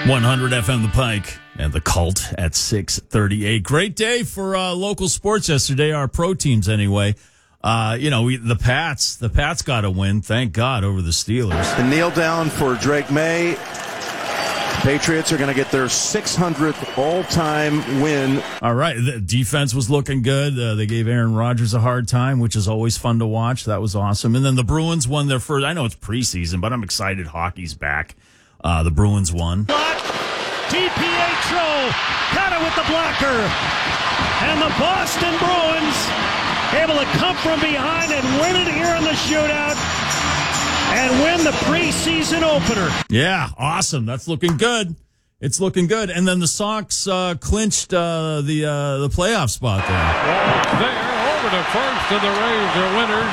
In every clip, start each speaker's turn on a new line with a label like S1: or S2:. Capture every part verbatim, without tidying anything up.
S1: one hundred F M The Pike and The Cult at six thirty-eight. Great day for uh, local sports yesterday, our pro teams anyway. Uh, you know, we, the Pats, the Pats got a win, thank God, over the Steelers.
S2: The kneel down for Drake May. Patriots are going to get their six hundredth all-time win.
S1: All right, the defense was looking good. Uh, they gave Aaron Rodgers a hard time, which is always fun to watch. That was awesome. And then the Bruins won their first. I know it's preseason, but I'm excited. Hockey's back. Uh, the Bruins won.
S3: DiPietro got it with the blocker. And the Boston Bruins able to come from behind and win it here in the shootout and win the preseason opener.
S1: Yeah, awesome. That's looking good. It's looking good. And then the Sox uh, clinched uh, the uh, the playoff spot there.
S4: Well, they're over to first, and the Rays are winners.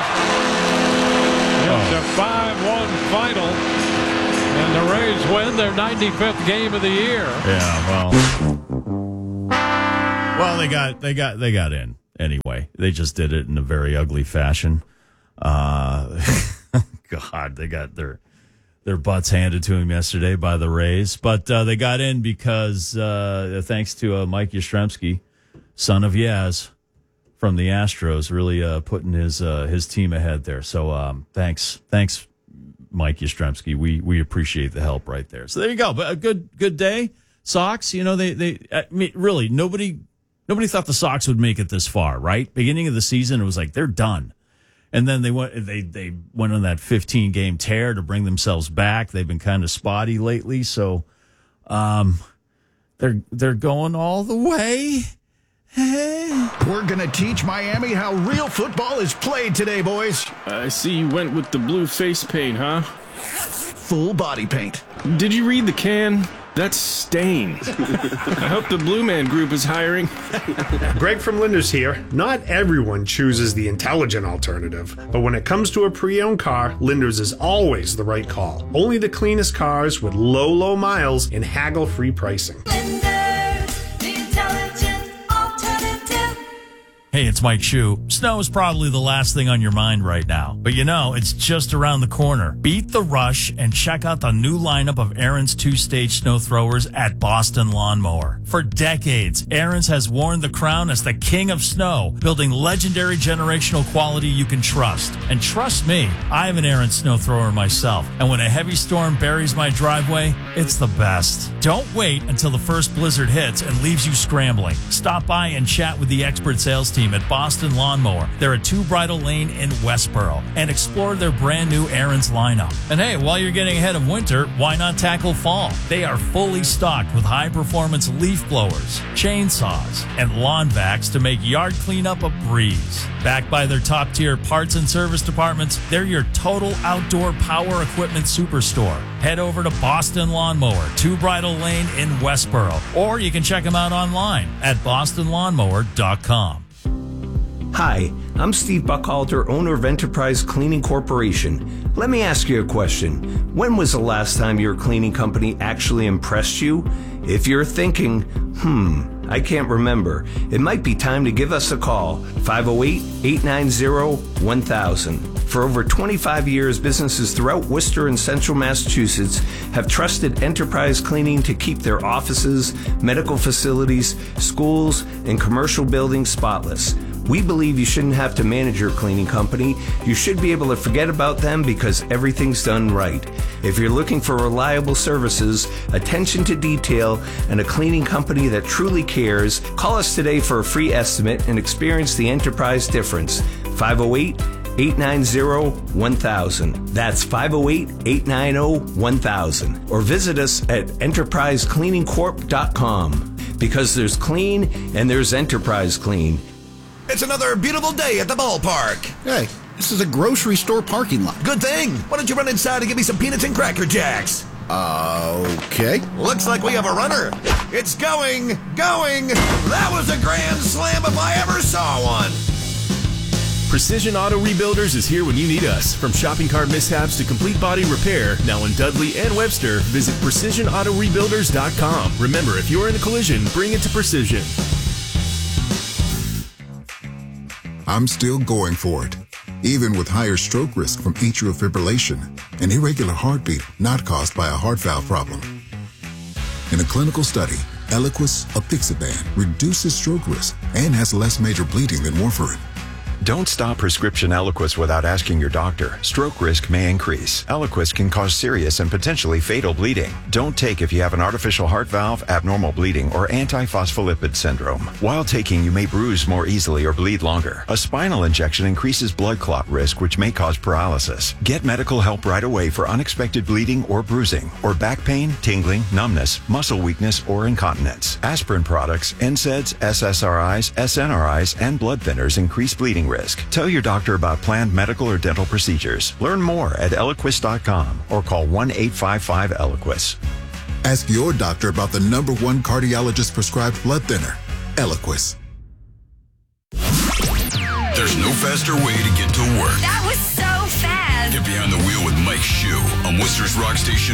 S4: It's oh. a five one final. And the Rays win their ninety-fifth game of the year.
S1: Yeah, well, well, they got they got they got in anyway. They just did it in a very ugly fashion. Uh, God, they got their their butts handed to them yesterday by the Rays, but uh, they got in because uh, thanks to uh, Mike Yastrzemski, son of Yaz, from the Astros, really uh, putting his uh, his team ahead there. So um, thanks, thanks. Mike Yastrzemski, we we appreciate the help right there. So there you go. But a good good day. Sox, you know, they they I mean, really nobody nobody thought the Sox would make it this far, right? Beginning of the season, it was like they're done, and then they went they they went on that fifteen game tear to bring themselves back. They've been kind of spotty lately, so um, they're they're going all the way. Hey.
S5: We're going to teach Miami how real football is played today, boys.
S6: I see you went with the blue face paint, huh?
S5: Full body paint.
S6: Did you read the can? That's stained. I hope the Blue Man Group is hiring.
S7: Greg from Linders here. Not everyone chooses the intelligent alternative, but when it comes to a pre-owned car, Linders is always the right call. Only the cleanest cars with low, low miles and haggle-free pricing.
S1: Hey, it's Mike Shue. Snow is probably the last thing on your mind right now. But you know, it's just around the corner. Beat the rush and check out the new lineup of Ariens two-stage snow throwers at Boston Lawnmower. For decades, Ariens has worn the crown as the king of snow, building legendary generational quality you can trust. And trust me, I have an Ariens snow thrower myself. And when a heavy storm buries my driveway, it's the best. Don't wait until the first blizzard hits and leaves you scrambling. Stop by and chat with the expert sales team at Boston Lawnmower. They're at Two Bridle Lane in Westboro, and explore their brand new Ariens lineup. And hey, while you're getting ahead of winter, why not tackle fall? They are fully stocked with high performance leaf blowers, chainsaws, and lawn vacs to make yard cleanup a breeze. Backed by their top tier parts and service departments, they're your total outdoor power equipment superstore. Head over to Boston Lawnmower, Two Bridle Lane in Westboro, or you can check them out online at boston lawnmower dot com.
S8: Hi, I'm Steve Buckhalter, owner of Enterprise Cleaning Corporation. Let me ask you a question. When was the last time your cleaning company actually impressed you? If you're thinking, hmm, I can't remember, it might be time to give us a call. five oh eight, eight nine zero, one thousand. For over twenty-five years, businesses throughout Worcester and central Massachusetts have trusted Enterprise Cleaning to keep their offices, medical facilities, schools, and commercial buildings spotless. We believe you shouldn't have to manage your cleaning company. You should be able to forget about them because everything's done right. If you're looking for reliable services, attention to detail, and a cleaning company that truly cares, call us today for a free estimate and experience the Enterprise difference. five oh eight, eight nine zero, one thousand. That's five oh eight, eight nine zero, one thousand. Or visit us at enterprise cleaning corp dot com. Because there's clean and there's Enterprise Clean.
S5: It's another beautiful day at the ballpark.
S9: Hey, this is a grocery store parking lot.
S5: Good thing. Why don't you run inside and give me some peanuts and Cracker Jacks?
S9: Uh, okay.
S5: Looks like we have a runner. It's going, going. That was a grand slam if I ever saw one.
S10: Precision Auto Rebuilders is here when you need us. From shopping cart mishaps to complete body repair, now in Dudley and Webster, visit precision auto rebuilders dot com. Remember, if you're in a collision, bring it to Precision.
S11: I'm still going for it, even with higher stroke risk from atrial fibrillation, an irregular heartbeat not caused by a heart valve problem. In a clinical study, Eliquis apixaban reduces stroke risk and has less major bleeding than warfarin.
S12: Don't stop prescription Eliquis without asking your doctor. Stroke risk may increase. Eliquis can cause serious and potentially fatal bleeding. Don't take if you have an artificial heart valve, abnormal bleeding, or antiphospholipid syndrome. While taking, you may bruise more easily or bleed longer. A spinal injection increases blood clot risk, which may cause paralysis. Get medical help right away for unexpected bleeding or bruising, or back pain, tingling, numbness, muscle weakness, or incontinence. Aspirin products, N SAIDs, S S R Is, S N R Is, and blood thinners increase bleeding risk. Tell your doctor about planned medical or dental procedures. Learn more at Eliquis dot com or call one eight five five Eliquis.
S11: Ask your doctor about the number one cardiologist prescribed blood thinner, Eliquis.
S13: There's no faster way to get to work.
S14: That was so fast.
S13: Get behind the wheel with Mike Shue on Worcester's Rock Station